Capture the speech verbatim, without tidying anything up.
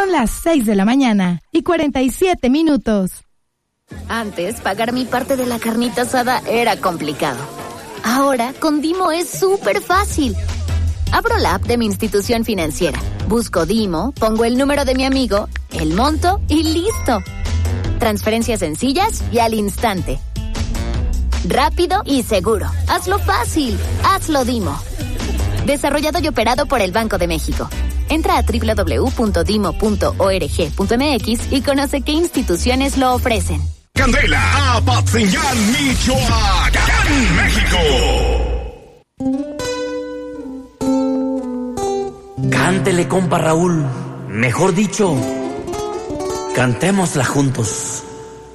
Son las seis de la mañana y cuarenta y siete minutos. Antes, pagar mi parte de la carnita asada era complicado. Ahora, con Dimo es súper fácil. Abro la app de mi institución financiera, busco Dimo, pongo el número de mi amigo, el monto y listo. Transferencias sencillas y al instante. Rápido y seguro. Hazlo fácil. Hazlo Dimo. Desarrollado y operado por el Banco de México. Entra a doble u doble u doble u punto dimo punto org punto m x y conoce qué instituciones lo ofrecen. Candela, Apatzingán, Michoacán, México. Cántele, compa Raúl. Mejor dicho, cantémosla juntos.